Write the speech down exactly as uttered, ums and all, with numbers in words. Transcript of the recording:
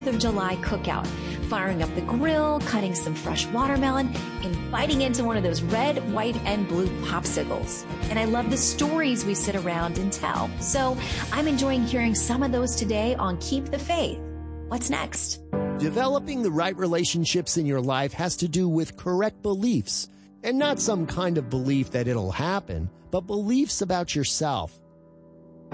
of July cookout, firing up the grill, cutting some fresh watermelon, and biting into one of those red, white, and blue popsicles. And I love the stories we sit around and tell. So I'm enjoying hearing some of those today on Keep the Faith. What's next? Developing the right relationships in your life has to do with correct beliefs, and not some kind of belief that it'll happen, but beliefs about yourself.